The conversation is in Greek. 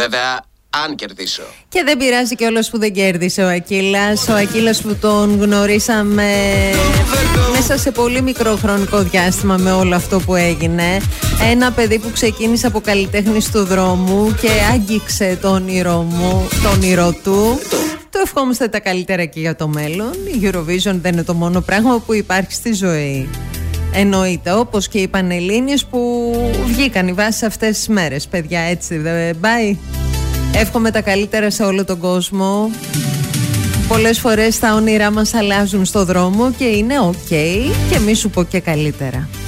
Βέβαια, αν κερδίσω. Και δεν πειράζει κιόλας που δεν κέρδισε ο Ακύλας. Ο Ακύλας που τον γνωρίσαμε μέσα σε πολύ μικρό χρονικό διάστημα με όλο αυτό που έγινε. Ένα παιδί που ξεκίνησε από καλλιτέχνης του δρόμου και άγγιξε το όνειρό του. Το ευχόμαστε τα καλύτερα και για το μέλλον. Η Eurovision δεν είναι το μόνο πράγμα που υπάρχει στη ζωή. Εννοείται, όπως και οι Πανελλήνιες που βγήκαν οι βάσεις αυτές τις μέρες. Παιδιά, έτσι δεν πάει? Εύχομαι τα καλύτερα σε όλο τον κόσμο. Πολλές φορές τα όνειρά μας αλλάζουν στο δρόμο και είναι ok, και μη σου πω και καλύτερα.